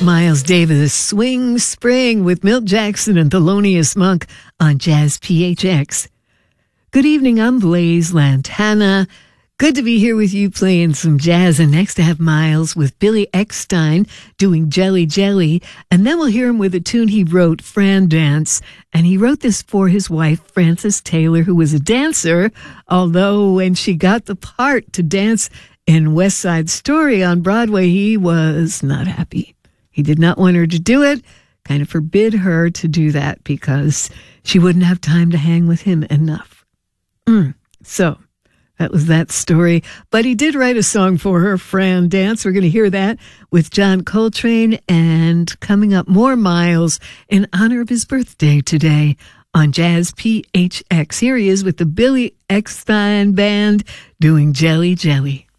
Miles Davis, Swing Spring with Milt Jackson and Thelonious Monk on Jazz PHX. Good evening, I'm Blaze Lantana. Good to be here with you playing some jazz. And next I have Miles with Billy Eckstine doing Jelly Jelly. And then we'll hear him with a tune he wrote, Fran Dance. And he wrote this for his wife, Frances Taylor, who was a dancer, although when she got the part to dance in West Side Story on Broadway, he was not happy. He did not want her to do it, kind of forbid her to do that because she wouldn't have time to hang with him enough. So that was that story. But he did write a song for her, Fran Dance. We're going to hear that with John Coltrane, and coming up, more Miles in honor of his birthday today on Jazz PHX. Here he is with the Billy Eckstine Band doing Jelly Jelly.